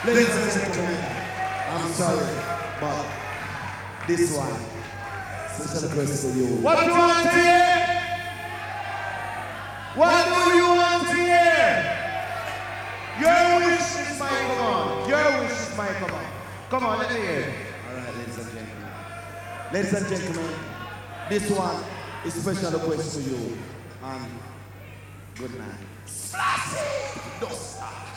Ladies and gentlemen, I'm sorry, but this one, special request for you. What do you want to hear? What do you want to hear? Your wish is my command. Your wish is my command. Come on, let me hear it. All right, ladies and gentlemen. Ladies and gentlemen, this one is special request for you. And good night. Splashy!